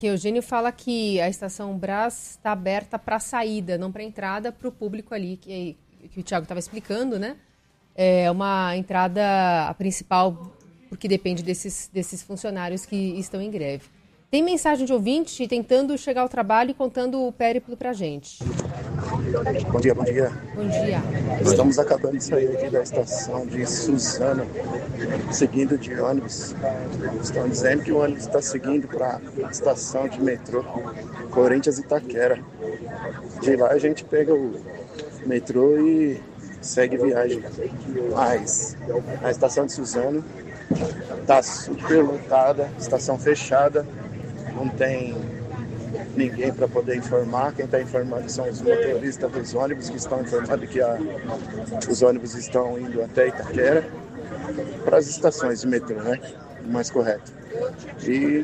Que o Eugênio fala que a Estação Brás está aberta para saída, não para entrada, para o público ali, que o Thiago estava explicando, né? É uma entrada a principal, porque depende desses funcionários que estão em greve. Tem mensagem de ouvinte tentando chegar ao trabalho e contando o périplo para a gente. Bom dia, bom dia. Bom dia. Estamos acabando de sair aqui da estação de Suzano, seguindo de ônibus. Estão dizendo que o ônibus está seguindo para a estação de metrô Corinthians Itaquera. De lá a gente pega o metrô e segue viagem. Mas a estação de Suzano está super lotada, estação fechada, não tem ninguém para poder informar. Quem está informando são os motoristas dos ônibus, que estão informando que os ônibus estão indo até Itaquera, para as estações de metrô, né? Mais correto. E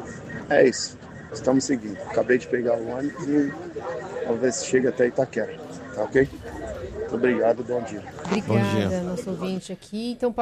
é isso. Estamos seguindo. Acabei de pegar o ônibus e vamos ver se chega até Itaquera. Tá ok? Muito obrigado, bom dia. Obrigada, nosso ouvinte aqui. Então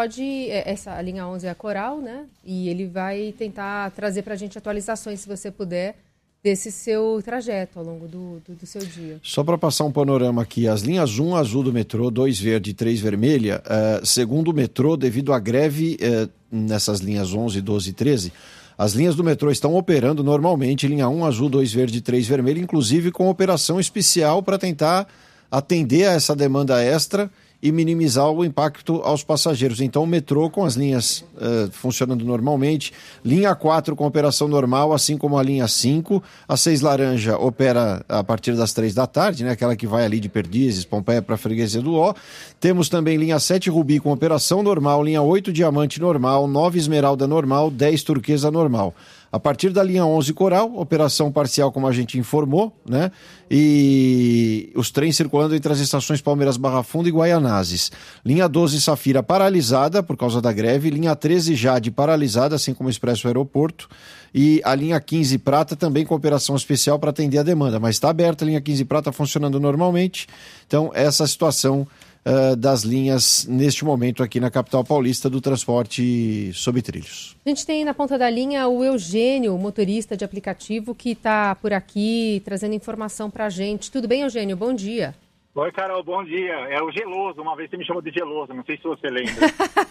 a linha 11 é a Coral, né? E ele vai tentar trazer para a gente atualizações, se você puder, desse seu trajeto ao longo do seu dia. Só para passar um panorama aqui, as linhas 1 azul do metrô, 2 verde e 3 vermelha, segundo o metrô, devido à greve nessas linhas 11, 12 e 13, as linhas do metrô estão operando normalmente, linha 1 azul, 2 verde e 3 vermelha, inclusive com operação especial para tentar atender a essa demanda extra e minimizar o impacto aos passageiros. Então, o metrô com as linhas funcionando normalmente, linha 4 com operação normal, assim como a linha 5, a 6 laranja opera a partir das 3 da tarde, né? Aquela que vai ali de Perdizes, Pompeia para Freguesia do Ó. Temos também linha 7 Rubi com operação normal, linha 8 Diamante normal, 9 Esmeralda normal, 10 Turquesa normal. A partir da linha 11 Coral, operação parcial, como a gente informou, né? E os trens circulando entre as estações Palmeiras Barra Funda e Guaianazes. Linha 12 Safira paralisada por causa da greve, linha 13 Jade paralisada, assim como o Expresso Aeroporto, e a linha 15 Prata também com operação especial para atender a demanda, mas está aberta a linha 15 Prata funcionando normalmente. Então, essa situação das linhas neste momento aqui na capital paulista do transporte sob trilhos. A gente tem na ponta da linha o Eugênio, motorista de aplicativo, que está por aqui trazendo informação para a gente. Tudo bem, Eugênio? Bom dia. Oi, Carol, bom dia. É o Geloso, uma vez você me chamou de Geloso, não sei se você lembra.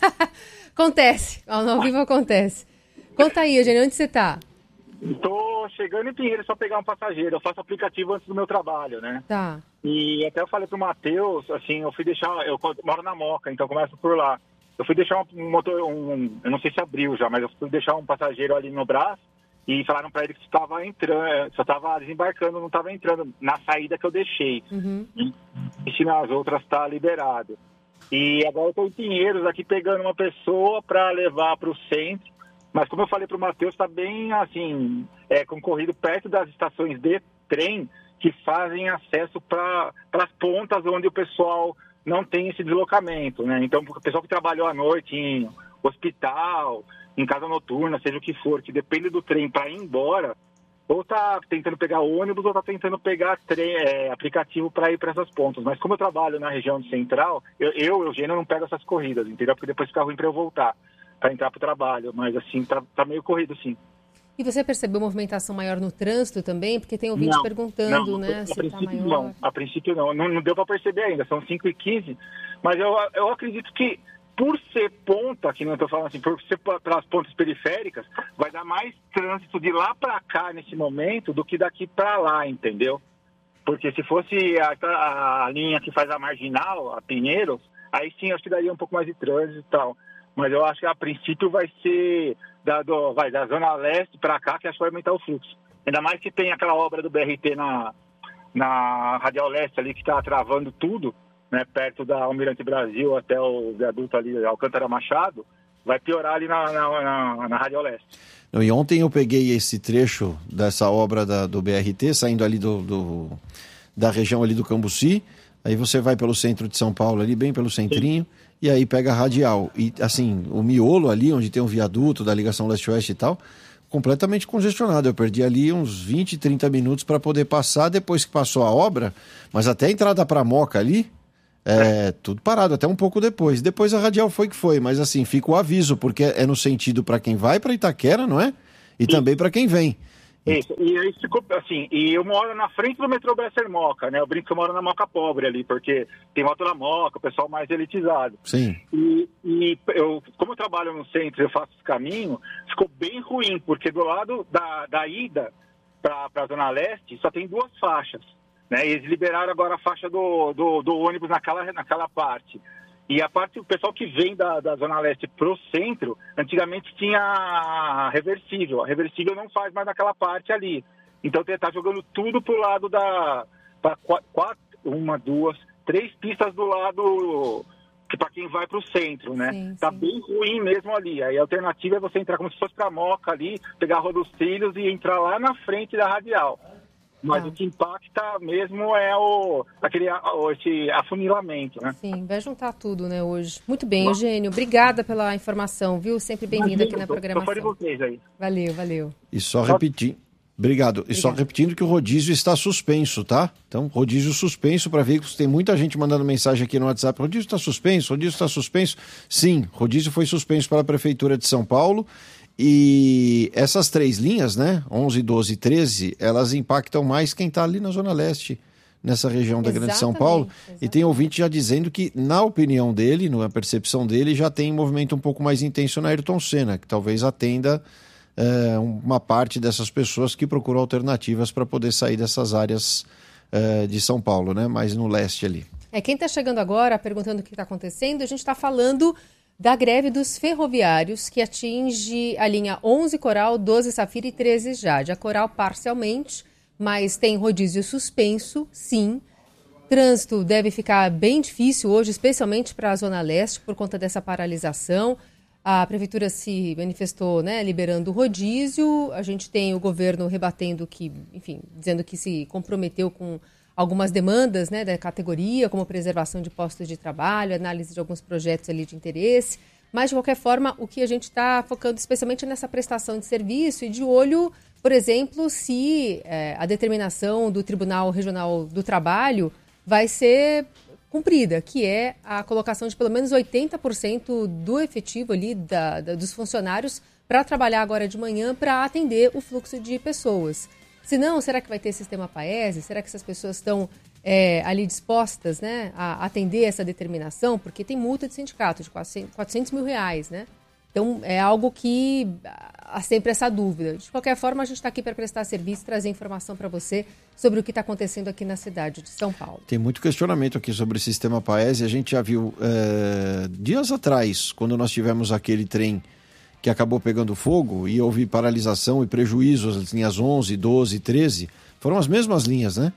Acontece, ao vivo acontece. Conta aí, Eugênio, onde você está? Estou chegando em Pinheiros só pegar um passageiro, eu faço aplicativo antes do meu trabalho, né? Tá. E até eu falei pro Matheus, assim, eu moro na Moca, então eu começo por lá. Eu fui deixar eu não sei se abriu já, mas eu fui deixar um passageiro ali no Brás e falaram para ele que estava entrando, só estava desembarcando, não estava entrando na saída que eu deixei. Uhum. E nas outras está liberado. E agora eu estou em Pinheiros aqui pegando uma pessoa para levar para o centro. Mas como eu falei para o Matheus, está bem, assim, concorrido perto das estações de trem que fazem acesso para as pontas onde o pessoal não tem esse deslocamento, né? Então, o pessoal que trabalhou à noite em hospital, em casa noturna, seja o que for, que depende do trem para ir embora, ou está tentando pegar ônibus ou está tentando pegar aplicativo para ir para essas pontas. Mas como eu trabalho na região central, Eugênio, não pego essas corridas, entendeu? Porque depois fica ruim para eu voltar, para entrar para o trabalho, mas assim, tá meio corrido, sim. E você percebeu movimentação maior no trânsito também? Porque tem ouvinte perguntando, né, se está maior. Não, a princípio não deu para perceber ainda, são 5h15, mas eu acredito que por ser ponta, que não estou falando assim, por ser para as pontas periféricas, vai dar mais trânsito de lá para cá nesse momento do que daqui para lá, entendeu? Porque se fosse a linha que faz a marginal, a Pinheiros, aí sim acho que daria um pouco mais de trânsito e tal. Mas eu acho que a princípio vai ser da Zona Leste para cá, que acho que vai aumentar o fluxo. Ainda mais que tem aquela obra do BRT na Radial Leste ali, que está travando tudo, né, perto da Almirante Brasil até o viaduto ali, Alcântara Machado, vai piorar ali na Radial Leste. Não, e ontem eu peguei esse trecho dessa obra do BRT, saindo ali da região ali do Cambuci, aí você vai pelo centro de São Paulo ali, bem pelo centrinho, sim. E aí pega a radial. E assim, o miolo ali, onde tem um viaduto da ligação leste-oeste e tal, completamente congestionado. Eu perdi ali uns 20, 30 minutos para poder passar depois que passou a obra, mas até a entrada para Moca ali, tudo parado, até um pouco depois. Depois a radial foi que foi, mas assim, fica o aviso, porque é no sentido para quem vai para Itaquera, não é? E também para quem vem. Isso, e aí ficou assim, e eu moro na frente do metrô Bresser-Moca, né? Eu brinco que eu moro na Moca Pobre ali, porque tem moto na Moca, o pessoal mais elitizado. Sim. E eu, como eu trabalho no centro, eu faço esse caminho, ficou bem ruim, porque do lado da ida para a Zona Leste só tem 2 faixas, né? E eles liberaram agora a faixa do ônibus naquela parte. E a parte, o pessoal que vem da Zona Leste pro centro, antigamente tinha a reversível. A reversível não faz mais naquela parte ali. Então tá jogando tudo pro lado para 3 pistas do lado que para quem vai pro centro, né? Sim, tá sim. bem ruim mesmo ali. Aí a alternativa é você entrar como se fosse pra Moca ali, pegar a Rua dos Trilhos e entrar lá na frente da Radial. Mas o que impacta mesmo é esse afunilamento, né? Sim, vai juntar tudo, né, hoje. Muito bem, Eugênio, obrigada pela informação, viu? Sempre bem-vindo aqui na programação. Tô fora de vocês aí. Valeu. E só repetindo. Obrigado. E só repetindo que o rodízio está suspenso, tá? Então, rodízio suspenso para veículos. Tem muita gente mandando mensagem aqui no WhatsApp. Rodízio está suspenso, rodízio está suspenso. Sim, rodízio foi suspenso pela Prefeitura de São Paulo. E essas 3 linhas, né, 11, 12 e 13, elas impactam mais quem está ali na Zona Leste, nessa região da Grande São Paulo. E tem ouvinte já dizendo que, na opinião dele, na percepção dele, já tem movimento um pouco mais intenso na Ayrton Senna, que talvez atenda uma parte dessas pessoas que procuram alternativas para poder sair dessas áreas de São Paulo, né, mais no leste ali. Quem está chegando agora, perguntando o que está acontecendo, a gente está falando da greve dos ferroviários, que atinge a linha 11 Coral, 12 Safira e 13 Jade. A Coral parcialmente, mas tem rodízio suspenso, sim. Trânsito deve ficar bem difícil hoje, especialmente para a Zona Leste, por conta dessa paralisação. A Prefeitura se manifestou, né, liberando o rodízio. A gente tem o governo rebatendo que, enfim, dizendo que se comprometeu com algumas demandas, né, da categoria, como preservação de postos de trabalho, análise de alguns projetos ali de interesse. Mas, de qualquer forma, o que a gente está focando especialmente nessa prestação de serviço e de olho, por exemplo, se a determinação do Tribunal Regional do Trabalho vai ser cumprida, que é a colocação de pelo menos 80% do efetivo ali dos funcionários para trabalhar agora de manhã para atender o fluxo de pessoas. Se não, será que vai ter sistema Paese? Será que essas pessoas estão ali dispostas, né, a atender essa determinação? Porque tem multa de sindicato de R$400 mil, né? Então, é algo que há sempre essa dúvida. De qualquer forma, a gente está aqui para prestar serviço e trazer informação para você sobre o que está acontecendo aqui na cidade de São Paulo. Tem muito questionamento aqui sobre o sistema Paese. A gente já viu dias atrás, quando nós tivemos aquele trem que acabou pegando fogo e houve paralisação e prejuízos, as linhas 11, 12 e 13, foram as mesmas linhas, né?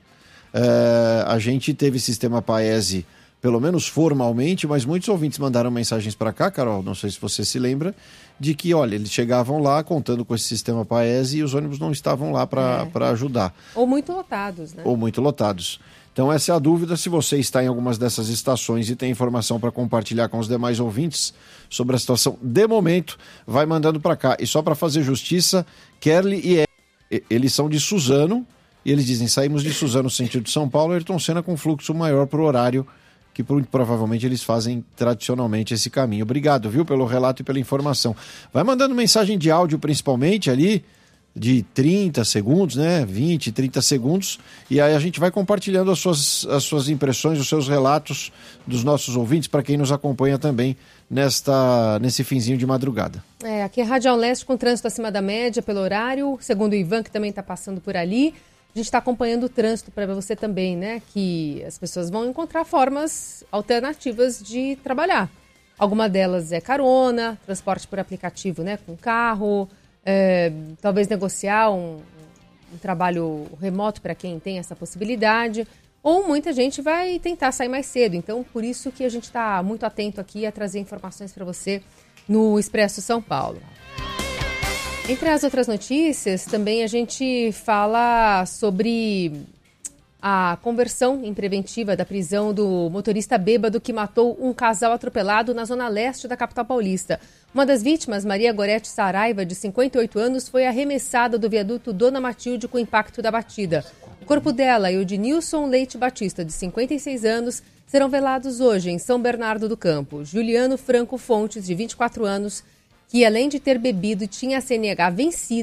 A gente teve sistema Paese, pelo menos formalmente, mas muitos ouvintes mandaram mensagens para cá, Carol, não sei se você se lembra, de que, olha, eles chegavam lá contando com esse sistema Paese e os ônibus não estavam lá para ajudar. Ou muito lotados, né? Ou muito lotados. Então essa é a dúvida. Se você está em algumas dessas estações e tem informação para compartilhar com os demais ouvintes sobre a situação de momento, vai mandando para cá. E só para fazer justiça, Kerly e eles são de Suzano e eles dizem, saímos de Suzano no sentido de São Paulo, Ayrton Senna com fluxo maior para o horário que provavelmente eles fazem tradicionalmente esse caminho. Obrigado, viu, pelo relato e pela informação. Vai mandando mensagem de áudio principalmente ali, de 30 segundos, né? 20, 30 segundos, e aí a gente vai compartilhando as suas impressões, os seus relatos dos nossos ouvintes, para quem nos acompanha também nesse finzinho de madrugada. Aqui é Radial Leste com trânsito acima da média pelo horário, segundo o Ivan, que também está passando por ali. A gente está acompanhando o trânsito para você também, né? Que as pessoas vão encontrar formas alternativas de trabalhar. Alguma delas é carona, transporte por aplicativo, né? Com carro, talvez negociar um trabalho remoto para quem tem essa possibilidade, ou muita gente vai tentar sair mais cedo. Então, por isso que a gente está muito atento aqui a trazer informações para você no Expresso São Paulo. Entre as outras notícias, também a gente fala sobre a conversão em preventiva da prisão do motorista bêbado que matou um casal atropelado na zona leste da capital paulista. Uma das vítimas, Maria Gorete Saraiva, de 58 anos, foi arremessada do viaduto Dona Matilde com o impacto da batida. O corpo dela e o de Nilson Leite Batista, de 56 anos, serão velados hoje em São Bernardo do Campo. Juliano Franco Fontes, de 24 anos, que além de ter bebido e tinha a CNH vencida,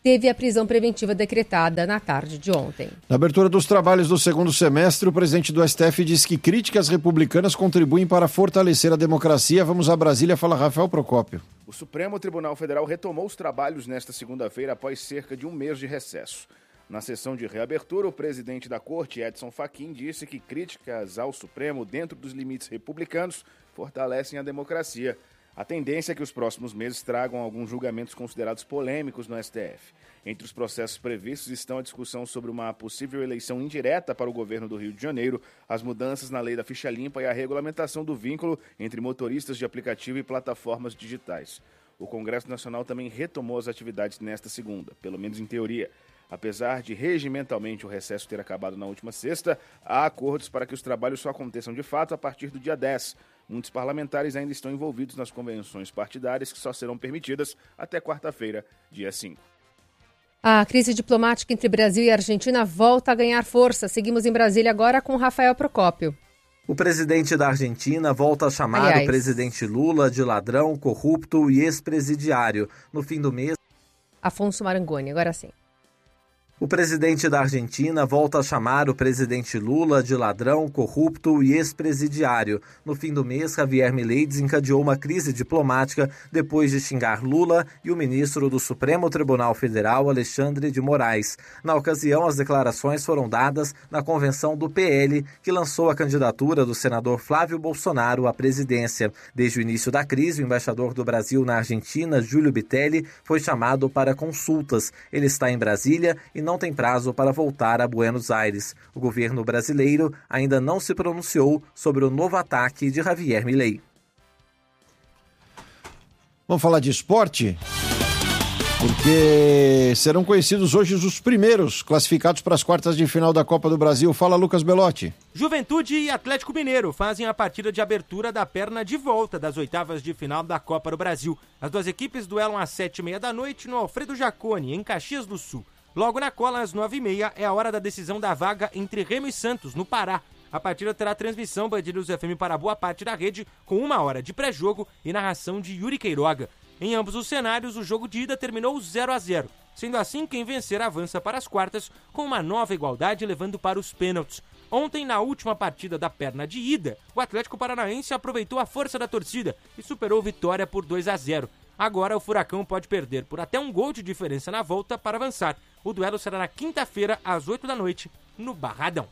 teve a prisão preventiva decretada na tarde de ontem. Na abertura dos trabalhos do segundo semestre, o presidente do STF disse que críticas republicanas contribuem para fortalecer a democracia. Vamos a Brasília, fala Rafael Procópio. O Supremo Tribunal Federal retomou os trabalhos nesta segunda-feira após cerca de um mês de recesso. Na sessão de reabertura, o presidente da Corte, Edson Fachin, disse que críticas ao Supremo dentro dos limites republicanos fortalecem a democracia. A tendência é que os próximos meses tragam alguns julgamentos considerados polêmicos no STF. Entre os processos previstos estão a discussão sobre uma possível eleição indireta para o governo do Rio de Janeiro, as mudanças na lei da ficha limpa e a regulamentação do vínculo entre motoristas de aplicativo e plataformas digitais. O Congresso Nacional também retomou as atividades nesta segunda, pelo menos em teoria. Apesar de regimentalmente o recesso ter acabado na última sexta, há acordos para que os trabalhos só aconteçam de fato a partir do dia 10. Muitos parlamentares ainda estão envolvidos nas convenções partidárias que só serão permitidas até quarta-feira, dia 5. A crise diplomática entre Brasil e Argentina volta a ganhar força. Seguimos em Brasília agora com Rafael Procópio. O presidente da Argentina volta a chamar o presidente Lula de ladrão, corrupto e ex-presidiário. No fim do mês... Afonso Marangoni, agora sim. O presidente da Argentina volta a chamar o presidente Lula de ladrão, corrupto e ex-presidiário. No fim do mês, Javier Milei desencadeou uma crise diplomática depois de xingar Lula e o ministro do Supremo Tribunal Federal, Alexandre de Moraes. Na ocasião, as declarações foram dadas na convenção do PL, que lançou a candidatura do senador Flávio Bolsonaro à presidência. Desde o início da crise, o embaixador do Brasil na Argentina, Júlio Bitelli, foi chamado para consultas. Ele está em Brasília e não tem prazo para voltar a Buenos Aires. O governo brasileiro ainda não se pronunciou sobre o novo ataque de Javier Milei. Vamos falar de esporte? Porque serão conhecidos hoje os primeiros classificados para as quartas de final da Copa do Brasil. Fala, Lucas Belotti. Juventude e Atlético Mineiro fazem a partida de abertura da perna de volta das oitavas de final da Copa do Brasil. As duas equipes duelam às 7h30 da noite no Alfredo Jaconi, em Caxias do Sul. Logo na cola, às 9h30, é a hora da decisão da vaga entre Remo e Santos, no Pará. A partida terá transmissão Band News FM para boa parte da rede, com 1 hora de pré-jogo e narração de Yuri Queiroga. Em ambos os cenários, o jogo de ida terminou 0-0. Sendo assim, quem vencer avança para as quartas, com uma nova igualdade levando para os pênaltis. Ontem, na última partida da perna de ida, o Atlético Paranaense aproveitou a força da torcida e superou Vitória por 2-0. Agora o Furacão pode perder por até um gol de diferença na volta para avançar. O duelo será na quinta-feira, às 8 da noite, no Barradão.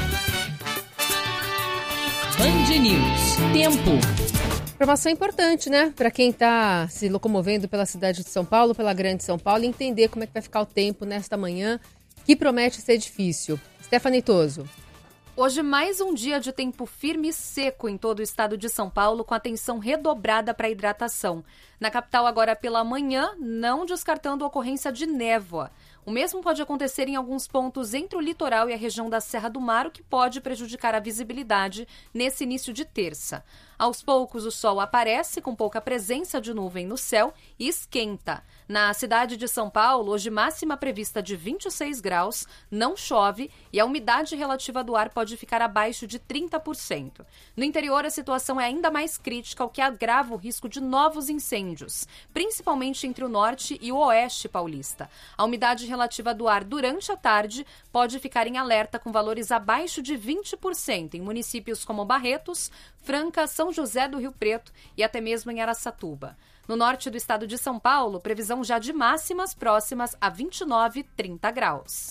Band News. Tempo. Informação importante, né? Para quem está se locomovendo pela cidade de São Paulo, pela Grande São Paulo, entender como é que vai ficar o tempo nesta manhã, que promete ser difícil. Stephanie Toso. Hoje, mais um dia de tempo firme e seco em todo o estado de São Paulo, com atenção redobrada para a hidratação. Na capital, agora pela manhã, não descartando a ocorrência de névoa. O mesmo pode acontecer em alguns pontos entre o litoral e a região da Serra do Mar, o que pode prejudicar a visibilidade nesse início de terça. Aos poucos, o sol aparece com pouca presença de nuvem no céu e esquenta. Na cidade de São Paulo, hoje máxima prevista de 26 graus, não chove e a umidade relativa do ar pode ficar abaixo de 30%. No interior, a situação é ainda mais crítica, o que agrava o risco de novos incêndios, principalmente entre o norte e o oeste paulista. A umidade relativa do ar durante a tarde pode ficar em alerta com valores abaixo de 20% em municípios como Barretos, Franca, São José do Rio Preto e até mesmo em Araçatuba. No norte do estado de São Paulo, previsão já de máximas próximas a 29, 30 graus.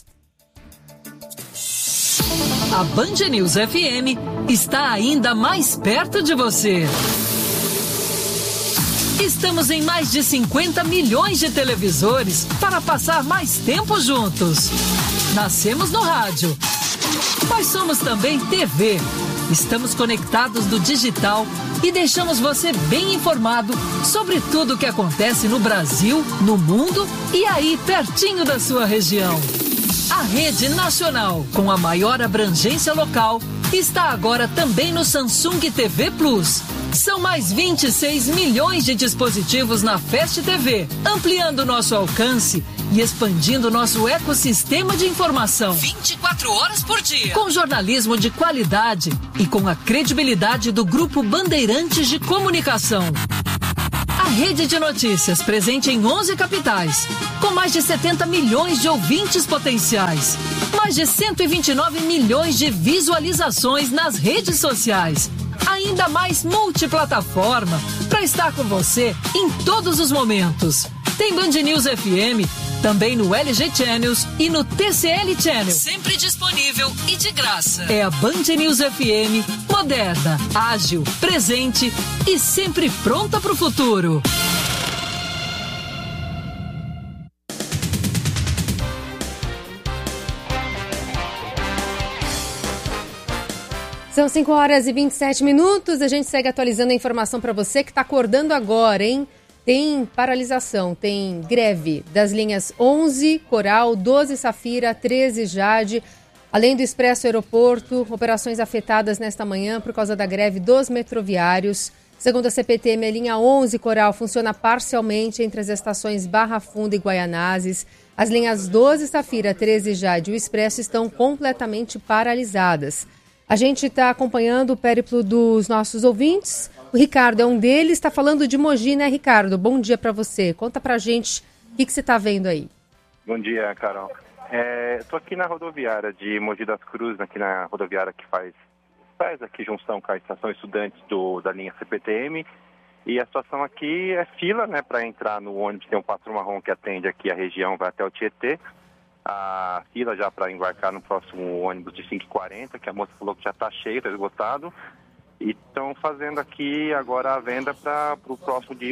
A Band News FM está ainda mais perto de você. Estamos em mais de 50 milhões de televisores para passar mais tempo juntos. Nascemos no rádio, mas somos também TV. Estamos conectados no digital e deixamos você bem informado sobre tudo o que acontece no Brasil, no mundo e aí pertinho da sua região. A rede nacional, com a maior abrangência local, está agora também no Samsung TV Plus. São mais 26 milhões de dispositivos na Fast TV, ampliando nosso alcance e expandindo nosso ecossistema de informação. 24 horas por dia. Com jornalismo de qualidade e com a credibilidade do Grupo Bandeirantes de Comunicação. A Rede de Notícias, presente em 11 capitais, com mais de 70 milhões de ouvintes potenciais, mais de 129 milhões de visualizações nas redes sociais, ainda mais multiplataforma para estar com você em todos os momentos. Tem Band News FM, também no LG Channels e no TCL Channel. Sempre disponível e de graça. É a Band News FM, moderna, ágil, presente e sempre pronta para o futuro. São 5h27. A gente segue atualizando a informação para você que está acordando agora, hein? Tem paralisação, tem greve das linhas 11 Coral, 12 Safira, 13 Jade, além do Expresso Aeroporto, operações afetadas nesta manhã por causa da greve dos metroviários. Segundo a CPTM, a linha 11 Coral funciona parcialmente entre as estações Barra Funda e Guaianazes. As linhas 12 Safira, 13 Jade e o Expresso estão completamente paralisadas. A gente está acompanhando o périplo dos nossos ouvintes. O Ricardo é um deles, está falando de Mogi, né, Ricardo? Bom dia para você. Conta pra gente o que você está vendo aí. Bom dia, Carol. Estou aqui na rodoviária de Mogi das Cruzes, aqui na rodoviária que faz aqui junção com a estação Estudantes da linha CPTM. E a situação aqui é fila, né, para entrar no ônibus. Tem um Pássaro Marrom que atende aqui a região, vai até o Tietê. A fila já para embarcar no próximo ônibus de 5h40, que a moça falou que já está cheio, está esgotado. E estão fazendo aqui agora a venda para o próximo de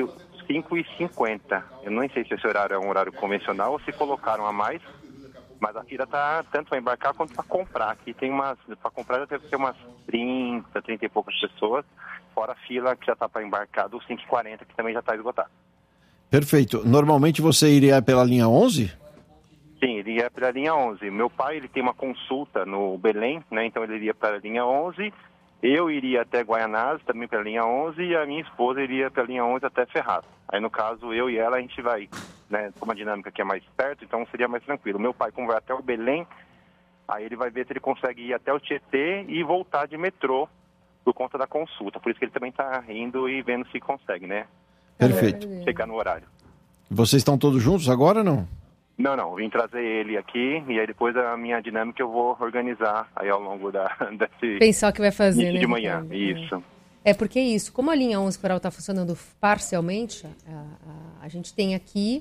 5h50. Eu não sei se esse horário é um horário convencional ou se colocaram a mais, mas a fila está tanto para embarcar quanto para comprar. Aqui tem para comprar já deve ter umas 30 e poucas pessoas, fora a fila que já está para embarcar do 5h40, que também já está esgotado. Perfeito. Normalmente você iria pela linha 11? Sim, ele ia pela linha 11. Meu pai, ele tem uma consulta no Belém, né? Então ele iria para a linha 11. Eu iria até Guaianazes, também pela linha 11, e a minha esposa iria pela linha 11 até Ferraz. Aí, no caso, eu e ela, a gente vai, né, com uma dinâmica que é mais perto, então seria mais tranquilo. Meu pai, como vai até o Belém, aí ele vai ver se ele consegue ir até o Tietê e voltar de metrô por conta da consulta. Por isso que ele também está indo e vendo se consegue, né? Perfeito. Chegar no horário. Vocês estão todos juntos agora ou não? Não, vim trazer ele aqui e aí depois a minha dinâmica eu vou organizar aí ao longo desse... Pensar o que vai fazer, né? De manhã, isso. Porque isso, como a linha 11 Coral está funcionando parcialmente, a gente tem aqui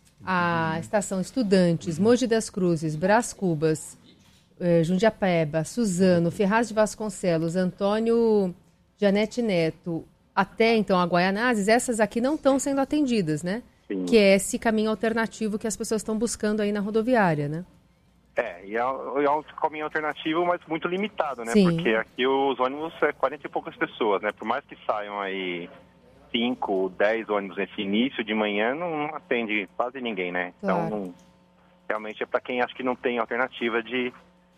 a estação Estudantes, Mogi das Cruzes, Brás Cubas, Jundiapeba, Suzano, Ferraz de Vasconcelos, Antônio Janete Neto, até então a Guaianazes, essas aqui não estão sendo atendidas, né? Sim. Que é esse caminho alternativo que as pessoas estão buscando aí na rodoviária, né? E é um caminho alternativo, mas muito limitado, né? Sim. Porque aqui os ônibus é 40 e poucas pessoas, né? Por mais que saiam aí 5, 10 ônibus nesse início de manhã, não atende quase ninguém, né? Claro. Então, realmente é para quem acha que não tem alternativa de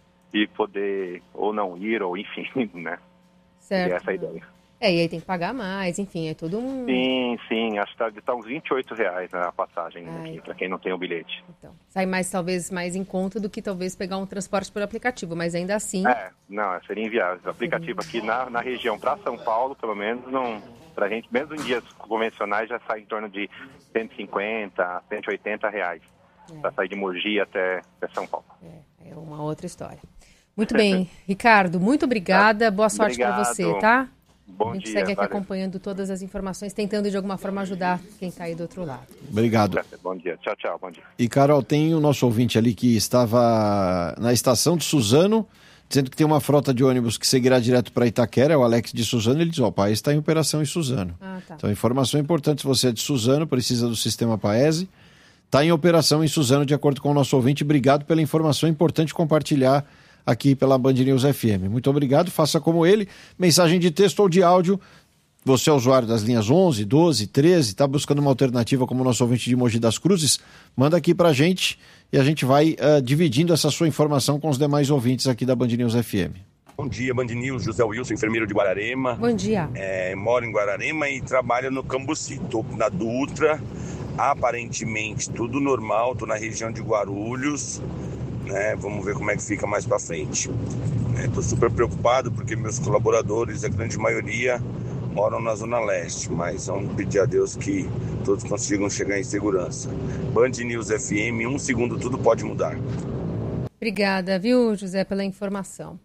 poder ou não ir, ou enfim, né? Certo. E essa é a ideia. E aí tem que pagar mais, enfim, é todo um... Sim, acho que está uns R$28 a passagem aqui, para quem não tem o bilhete. Então, sai talvez mais em conta do que talvez pegar um transporte por aplicativo, mas ainda assim... Não, seria inviável. O aplicativo aqui na região, para São Paulo, pelo menos, não, pra gente, mesmo em dias convencionais, já sai em torno de R$150, R$180, para sair de Mogi até São Paulo. É uma outra história. Muito bem, Ricardo, muito obrigada, boa sorte para você, tá? Bom dia. A gente segue aqui acompanhando todas as informações, tentando de alguma forma ajudar quem está aí do outro lado. Obrigado. Bom dia. Tchau. Bom dia. E, Carol, tem o nosso ouvinte ali que estava na estação de Suzano, dizendo que tem uma frota de ônibus que seguirá direto para Itaquera, é o Alex de Suzano, ele diz, o Paes está em operação em Suzano. Tá. Então, informação importante, se você é de Suzano, precisa do sistema Paese, está em operação em Suzano, de acordo com o nosso ouvinte. Obrigado pela informação, importante compartilhar aqui pela Band News FM. Muito obrigado, faça como ele, mensagem de texto ou de áudio. Você é usuário das linhas 11, 12, 13, está buscando uma alternativa como o nosso ouvinte de Mogi das Cruzes, manda aqui pra gente e a gente vai dividindo essa sua informação com os demais ouvintes aqui da Band News FM. Bom dia, Band News, José Wilson, enfermeiro de Guararema. Bom dia. Moro em Guararema e trabalho no Cambuci, estou na Dutra, aparentemente tudo normal, estou na região de Guarulhos. Vamos ver como é que fica mais para frente. Estou super preocupado porque meus colaboradores, a grande maioria, moram na Zona Leste, mas vamos pedir a Deus que todos consigam chegar em segurança. Band News FM, 1 segundo, tudo pode mudar. Obrigada, viu, José, pela informação.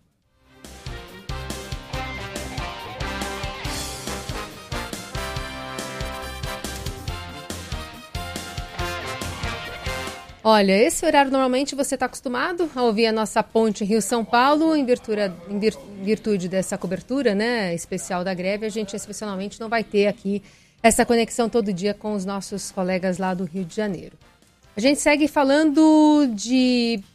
Olha, esse horário normalmente você está acostumado a ouvir a nossa ponte Rio-São Paulo, em virtude dessa cobertura, né, especial da greve. A gente excepcionalmente não vai ter aqui essa conexão todo dia com os nossos colegas lá do Rio de Janeiro. A gente segue falando de